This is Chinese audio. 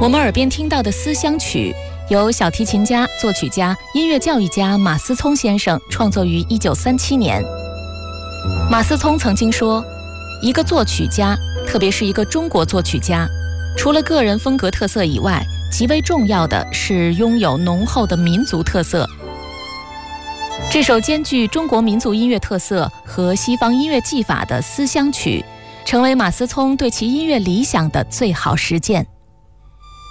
我们耳边听到的思乡曲，由小提琴家、作曲家、音乐教育家马思聪先生创作于1937年。马思聪曾经说，一个作曲家，特别是一个中国作曲家，除了个人风格特色以外，极为重要的是拥有浓厚的民族特色。这首兼具中国民族音乐特色和西方音乐技法的思乡曲，成为马思聪对其音乐理想的最好实践。